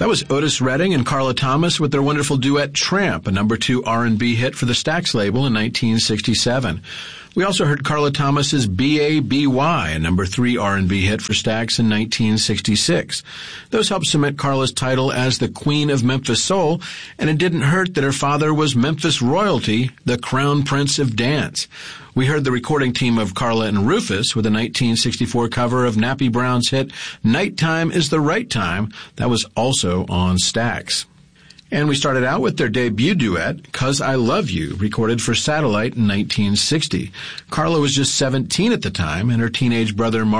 That was Otis Redding and Carla Thomas with their wonderful duet Tramp, a number 2 R&B hit for the Stax label in 1967. We also heard Carla Thomas's B.A.B.Y., a number 3 R&B hit for Stax in 1966. Those helped cement Carla's title as the Queen of Memphis Soul, and it didn't hurt that her father was Memphis royalty, the Crown Prince of Dance. We heard the recording team of Carla and Rufus with a 1964 cover of Nappy Brown's hit Nighttime is the Right Time. That was also on Stax. And we started out with their debut duet, 'Cause I Love You, recorded for Satellite in 1960. Carla was just 17 at the time, and her teenage brother